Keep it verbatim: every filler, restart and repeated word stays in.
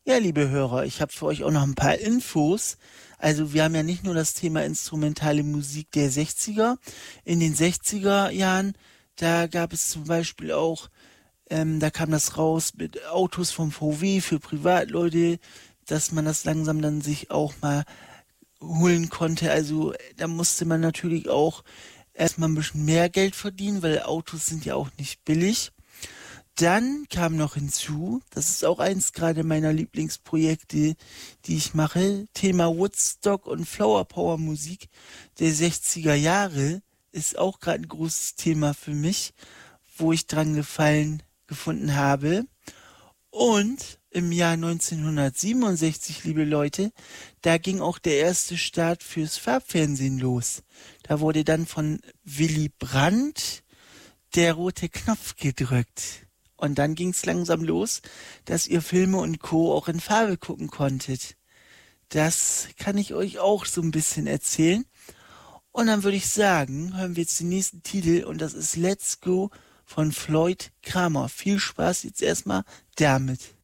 Ja, liebe Hörer, ich habe für euch auch noch ein paar Infos. Also wir haben ja nicht nur das Thema instrumentale Musik der sechziger. In den sechziger Jahren, da gab es zum Beispiel auch, ähm, da kam das raus mit Autos vom V W für Privatleute, dass man das langsam dann sich auch mal holen konnte. Also da musste man natürlich auch erstmal ein bisschen mehr Geld verdienen, weil Autos sind ja auch nicht billig. Dann kam noch hinzu, das ist auch eins gerade meiner Lieblingsprojekte, die ich mache, Thema Woodstock und Flower Power Musik der sechziger Jahre ist auch gerade ein großes Thema für mich, wo ich dran gefallen gefunden habe. Und im Jahr neunzehnhundertsiebenundsechzig, liebe Leute, da ging auch der erste Start fürs Farbfernsehen los. Da wurde dann von Willy Brandt der rote Knopf gedrückt. Und dann ging's langsam los, dass ihr Filme und Co. auch in Farbe gucken konntet. Das kann ich euch auch so ein bisschen erzählen. Und dann würde ich sagen, hören wir jetzt den nächsten Titel und das ist Let's Go von Floyd Kramer. Viel Spaß jetzt erstmal damit.